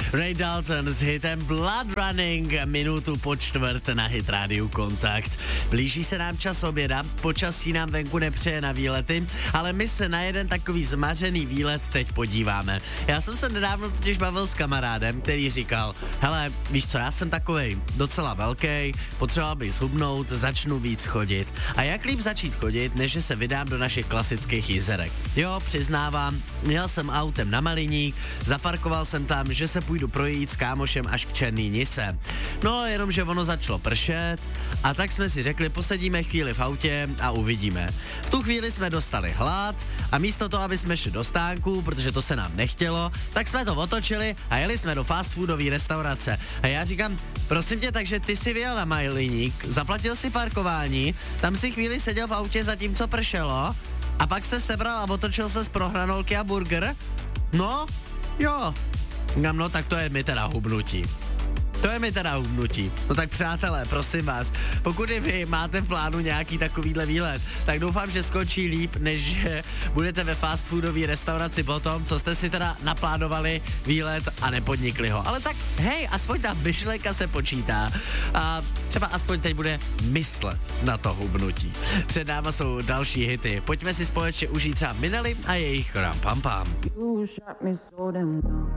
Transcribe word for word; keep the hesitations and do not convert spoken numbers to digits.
Ray Dalton s hitem Blood Running, minutu po čtvrt na Hit Radio Kontakt. Blíží se nám čas oběda, počasí nám venku nepřeje na výlety, ale my se na jeden takový zmařený výlet teď podíváme. Já jsem se nedávno totiž bavil s kamarádem, který říkal, hele, víš co, já jsem takovej docela velký, potřeboval bych zhubnout, začnu víc chodit. A jak líp začít chodit, než že se vydám do našich klasických jizerek. Jo, přiznávám, měl jsem autem na Maliník, zaparkoval jsem tam, že se půjdu projít s kámošem až k Černý Nise. No, jenomže ono začalo pršet a tak jsme si řekli, posedíme chvíli v autě a uvidíme. V tu chvíli jsme dostali hlad a místo toho, aby jsme šli do stánku, protože to se nám nechtělo, tak jsme to otočili a jeli jsme do fast foodové restaurace. A já říkám, prosím tě, takže ty si vyjel na Maliník, zaplatil si parkování, tam si chvíli seděl v autě zatímco pršelo a pak se sebral a otočil se z prohranolky a burger? No, jo. No, tak to je mi teda hubnutí. To je mi teda hubnutí. No tak přátelé, prosím vás, pokud i vy máte v plánu nějaký takovýhle výlet, tak doufám, že skončí líp, než že budete ve fast foodové restauraci potom, co jste si teda naplánovali výlet a nepodnikli ho. Ale tak hej, aspoň ta myšlenka se počítá a třeba aspoň teď bude myslet na to hubnutí. Před náma jsou další hity. Pojďme si společně užít třeba Minely a jejich Ram Pam Pam.